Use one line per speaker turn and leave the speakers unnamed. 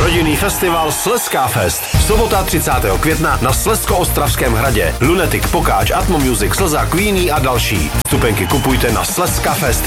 Rodinný festival Slezská Fest. Sobota 30. května na Slezsko-Ostravském hradě. Lunatic, Pokáč, Atmo Music, Slza, Queenie a další. Vstupenky kupujte na slezskafest.cz.